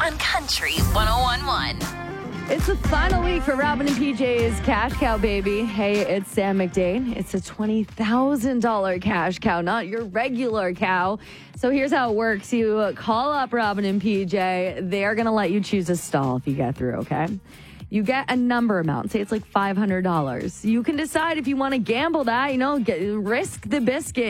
on Country 101.1. It's the final week for Robin and PJ's Cash Cow, baby. Hey, it's Sam McDade. It's a $20,000 cash cow, not your regular cow. So here's how it works. You call up Robin and PJ. They're going to let you choose a stall if you get through, okay? You get a number amount. Say it's like $500. You can decide if you want to gamble that, risk the biscuit.